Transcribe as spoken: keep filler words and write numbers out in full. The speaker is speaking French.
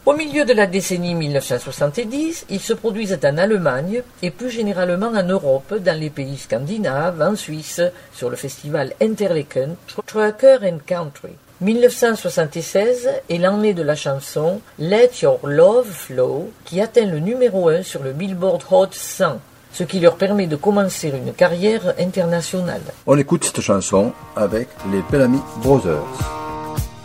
Au milieu de la décennie mille neuf cent soixante-dix, ils se produisent en Allemagne et plus généralement en Europe, dans les pays scandinaves, en Suisse, sur le festival Interlaken, Trucker and Country. mille neuf cent soixante-seize est l'année de la chanson Let Your Love Flow, qui atteint le numéro un sur le Billboard Hot cent, ce qui leur permet de commencer une carrière internationale. On écoute cette chanson avec les Bellamy Brothers.